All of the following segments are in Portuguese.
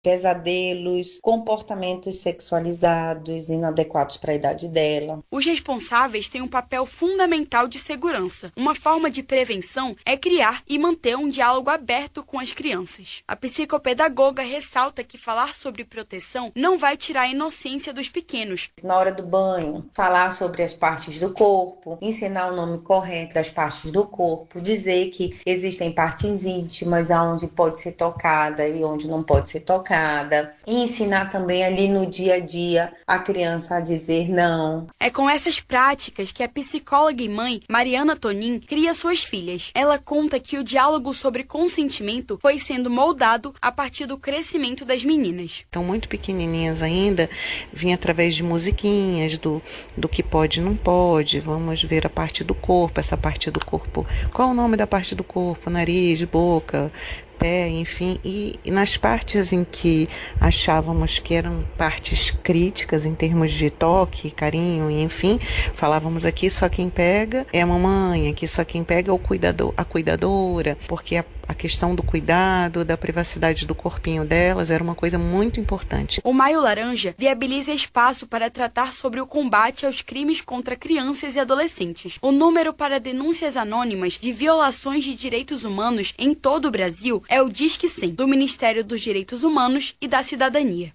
pesadelos, comportamentos sexualizados inadequados para a idade dela. Os responsáveis têm um papel fundamental de segurança. Uma forma de prevenção é criar e manter um diálogo aberto com as crianças. A psicopedagoga ressalta que falar sobre proteção não vai tirar a inocência dos pequenos. Na hora do banho, falar sobre as partes do corpo, ensinar o nome correto das partes do corpo, dizer que existem partes íntimas aonde pode ser tocada e onde não pode ser tocada, e ensinar também ali no dia a dia a criança a dizer não. É com essas práticas que a psicóloga e mãe Mariana Tonin cria suas filhas. Ela conta que o diálogo sobre consentimento foi sendo moldado a partir do crescimento das meninas. Então, muito pequenininhas ainda, vinha através de musiquinhas, do que pode e não pode, vamos ver a parte do corpo, essa parte do corpo, qual o nome da parte do corpo, nariz, boca, pé, enfim, e nas partes em que achávamos que eram partes críticas em termos de toque, carinho, e enfim, falávamos aqui só quem pega é a mamãe, aqui só quem pega é a cuidadora, porque a questão do cuidado, da privacidade do corpinho delas era uma coisa muito importante. O Maio Laranja viabiliza espaço para tratar sobre o combate aos crimes contra crianças e adolescentes. O número para denúncias anônimas de violações de direitos humanos em todo o Brasil é o Disque 100, do Ministério dos Direitos Humanos e da Cidadania.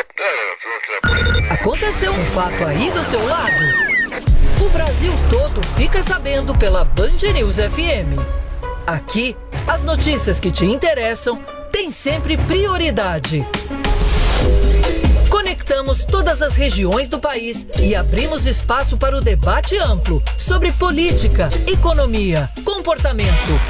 Aconteceu um fato aí do seu lado? O Brasil todo fica sabendo pela Band News FM. Aqui, as notícias que te interessam têm sempre prioridade. Conectamos todas as regiões do país e abrimos espaço para o debate amplo sobre política, economia, comportamento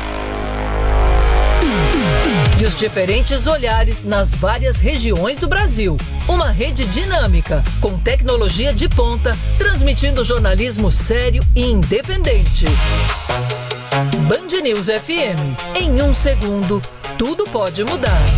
e os diferentes olhares nas várias regiões do Brasil. Uma rede dinâmica, com tecnologia de ponta, transmitindo jornalismo sério e independente. Band News FM. Em um segundo, tudo pode mudar.